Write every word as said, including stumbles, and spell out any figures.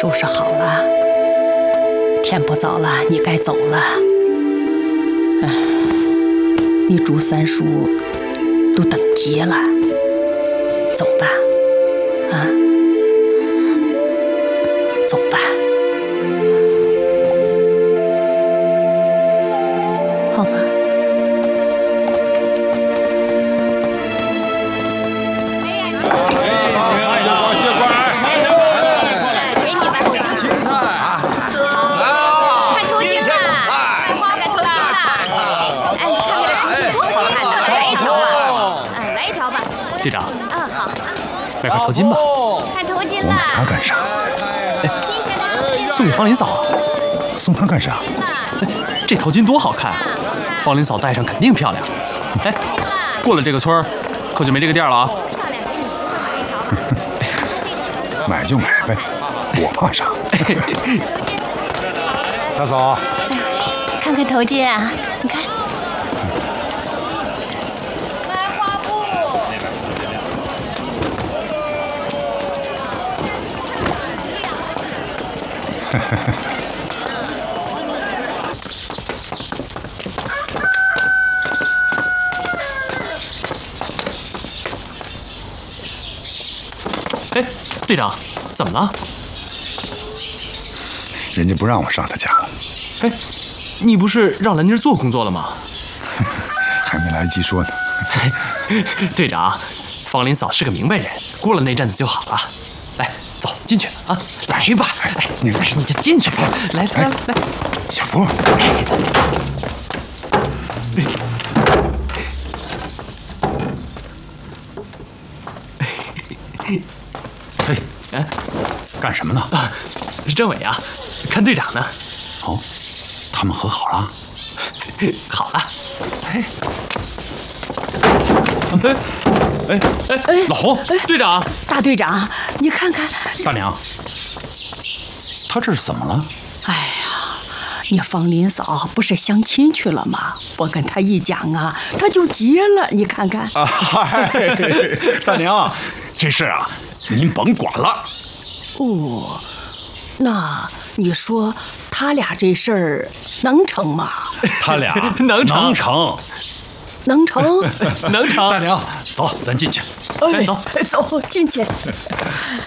收拾好了，天不早了，你该走了。哎，你朱三叔都等急了，走吧，啊，走吧。 好吧。 队长， 嗯，好， 买块头巾吧。 看头巾了。 我买它干啥？ 新鲜的头巾。 送给方林嫂。 送她干啥？ 这头巾多好看，方林嫂戴上肯定漂亮。哎，过了这个村儿，可就没这个店了啊。 漂亮，给你媳妇买一条。 买就买呗，我怕啥？大嫂， 看看头巾啊，你看。 哎，队长，怎么了？ 人家不让我上他家了。 哎，你不是让兰妮做工作了吗？ 还没来得及说呢。 队长，方林嫂是个明白人，过了那阵子就好了。来，走进去啊！来吧，哎，你来你就进去。来来来， 小波。嘿， 哎， 干什么呢？ 啊，政委啊，看队长呢。 哦，他们和好了？ 好了。哎， 哎哎哎，老洪， 队长， 大队长，你看看。 大娘，他这是怎么了？ 哎呀，你方林嫂不是相亲去了吗？我跟他一讲啊，他就急了。你看看。 啊，嗨，大娘，这事啊，您甭管了。 哦，那你说他俩这事儿能成吗？ 他俩能成， 能成， 能成， 能成。 大娘，走，咱进去。 哎， 走走进去。